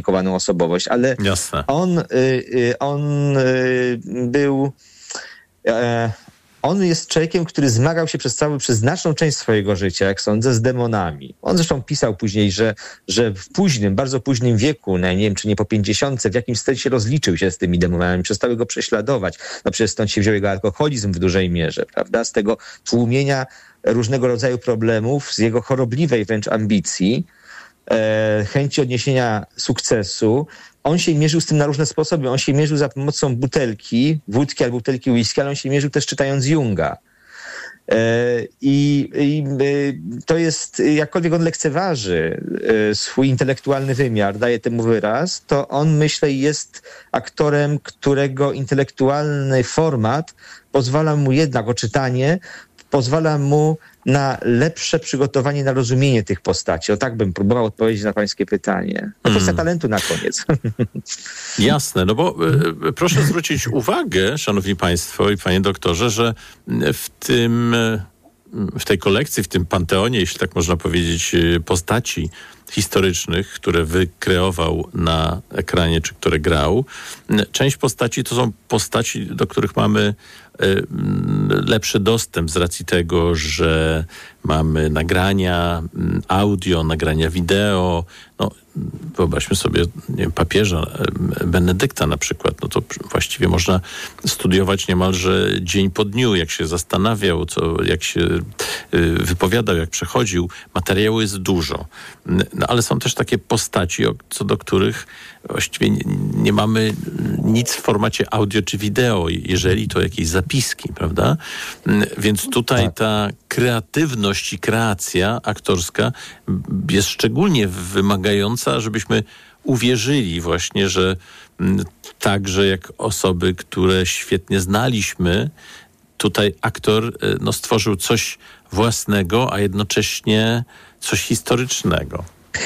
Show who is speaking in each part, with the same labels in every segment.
Speaker 1: skomplikowaną osobowość, ale
Speaker 2: Jasne.
Speaker 1: On jest człowiekiem, który zmagał się przez znaczną część swojego życia, jak sądzę, z demonami. On zresztą pisał później, że w bardzo późnym wieku, nie wiem, czy nie po 50, w jakimś sensie rozliczył się z tymi demonami, przestały go prześladować. No przecież stąd się wziął jego alkoholizm w dużej mierze, prawda? Z tego tłumienia różnego rodzaju problemów, z jego chorobliwej wręcz ambicji, chęci odniesienia sukcesu. On się mierzył z tym na różne sposoby. On się mierzył za pomocą butelki wódki albo butelki whisky, ale on się mierzył też czytając Junga. I to jest, jakkolwiek on lekceważy swój intelektualny wymiar, daje temu wyraz, to on, myślę, jest aktorem, którego intelektualny format pozwala mu jednak, czytanie pozwala mu na lepsze przygotowanie, na rozumienie tych postaci. O tak bym próbował odpowiedzieć na pańskie pytanie. To kwestia talentu na koniec.
Speaker 2: Jasne, no bo proszę zwrócić uwagę, szanowni państwo i panie doktorze, że w tej kolekcji, w tym panteonie, jeśli tak można powiedzieć, postaci historycznych, które wykreował na ekranie, czy które grał, część postaci to są postaci, do których mamy lepszy dostęp z racji tego, że mamy nagrania audio, nagrania wideo. No, wyobraźmy sobie, nie wiem, papieża Benedykta na przykład. No to właściwie można studiować niemalże dzień po dniu, jak się zastanawiał, jak się wypowiadał, jak przechodził. Materiału jest dużo. No, ale są też takie postaci, co do których właściwie nie mamy nic w formacie audio czy wideo, jeżeli to jakieś zapiski, prawda? Więc tutaj ta kreatywność i kreacja aktorska jest szczególnie wymagająca, żebyśmy uwierzyli właśnie, że także jak osoby, które świetnie znaliśmy, tutaj aktor stworzył coś własnego, a jednocześnie coś historycznego.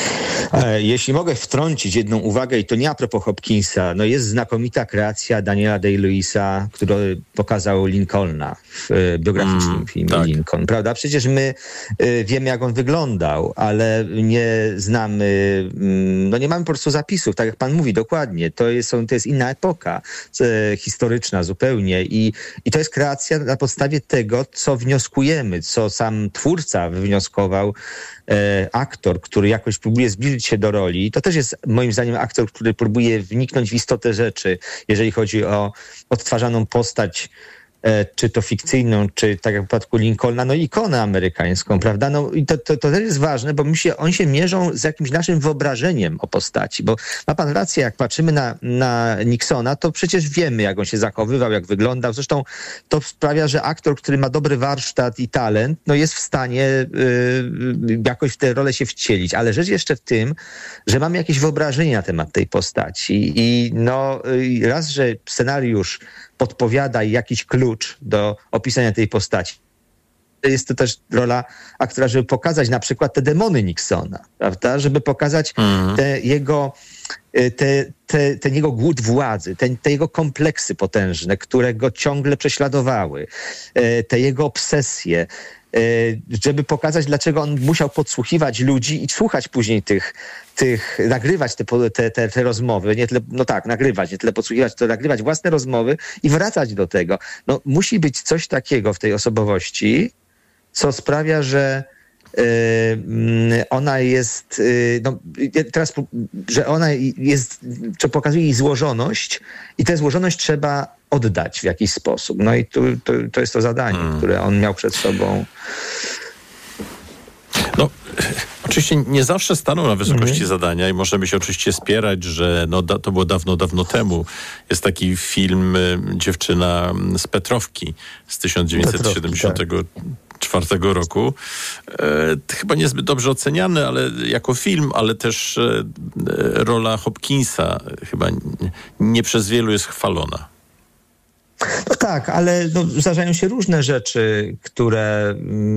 Speaker 1: Jeśli mogę wtrącić jedną uwagę, i to nie a propos Hopkinsa, jest znakomita kreacja Daniela Day-Lewisa, który pokazał Lincolna w biograficznym filmie
Speaker 2: tak.
Speaker 1: Lincoln, prawda? Przecież my wiemy, jak on wyglądał, ale nie znamy, nie mamy po prostu zapisów, tak jak pan mówi, dokładnie. To jest inna epoka historyczna zupełnie i to jest kreacja na podstawie tego, co wnioskujemy, co sam twórca wywnioskował, aktor, który jakoś próbuje zbliżyć się do roli. To też jest moim zdaniem aktor, który próbuje wniknąć w istotę rzeczy, jeżeli chodzi o odtwarzaną postać, czy to fikcyjną, czy tak jak w przypadku Lincolna, ikonę amerykańską, prawda? I to też jest ważne, bo oni się mierzą z jakimś naszym wyobrażeniem o postaci, bo ma pan rację, jak patrzymy na Nixona, to przecież wiemy, jak on się zachowywał, jak wyglądał. Zresztą to sprawia, że aktor, który ma dobry warsztat i talent, jest w stanie jakoś w tę rolę się wcielić. Ale rzecz jeszcze w tym, że mamy jakieś wyobrażenie na temat tej postaci i raz, że scenariusz podpowiada jakiś klucz do opisania tej postaci. Jest to też rola aktora, żeby pokazać na przykład te demony Nixona, prawda? Żeby pokazać ten jego głód władzy, te jego kompleksy potężne, które go ciągle prześladowały, te jego obsesje, żeby pokazać, dlaczego on musiał podsłuchiwać ludzi i słuchać później nagrywać te rozmowy, nie tyle, nagrywać, nie tyle podsłuchiwać, to nagrywać własne rozmowy i wracać do tego. Musi być coś takiego w tej osobowości, co sprawia, że ona jest, że ona jest, co pokazuje jej złożoność i tę złożoność trzeba oddać w jakiś sposób. I to jest to zadanie, które on miał przed sobą.
Speaker 2: Oczywiście nie zawsze stanął na wysokości zadania i możemy się oczywiście spierać, że to było dawno temu. Jest taki film Dziewczyna z Petrowki z 1974 roku. Chyba niezbyt dobrze oceniany, ale jako film, ale też rola Hopkinsa chyba nie przez wielu jest chwalona.
Speaker 1: Tak, ale zdarzają się różne rzeczy, które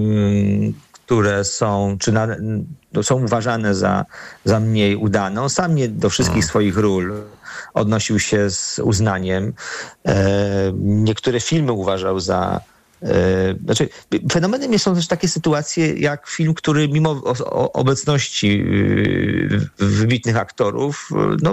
Speaker 1: są, są uważane za mniej udane. On sam nie do wszystkich swoich ról odnosił się z uznaniem. Niektóre filmy uważał za... Fenomenem są też takie sytuacje jak film, który mimo obecności wybitnych aktorów